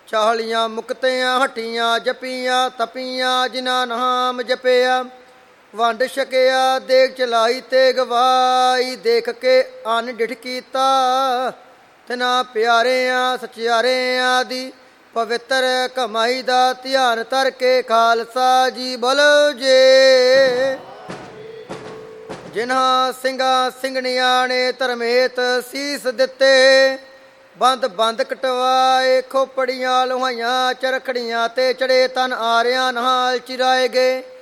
ਚਾਲੀਆਂ ਮੁਕਤਿਆਂ ਹਟੀਆਂ ਜਪੀਆਂ ਤਪੀਆਂ ਜਿਨ੍ਹਾਂ ਨਾਮ ਜਪਿਆ। ਵੰਡ ਛਕਿਆ ਦੇਗ ਚਲਾਈ ਤੇ ਗਵਾਈ, ਦੇਖ ਕੇ ਅੰਨ ਡਿਠ ਕੀਤਾ ਤਿਨਾ ਪਿਆਰਿਆਂ ਸਚਿਆਰਿਆਂ ਦੀ। ਪਵਿੱਤਰ ਕਮਾਈ ਦਾ ਧਿਆਨ ਧਰ ਕੇ ਖਾਲਸਾ ਜੀ ਬੋਲੋ ਜੇ। ਜਿਨ੍ਹਾਂ ਸਿੰਘਾਂ ਸਿੰਘਣੀਆਂ ਨੇ ਧਰਮੇਤ ਸੀਸ ਦਿੱਤੇ, ਬੰਦ ਬੰਦ ਕਟਵਾਏ ਖੋਪੜੀਆਂ ਲੋਹਾਈਆਂ ਚਰਖੜੀਆਂ ਤੇ ਚੜੇ ਤਨ ਆਰਿਆਂ ਨਾਲ ਚਿਰਾਏ ਗਏ।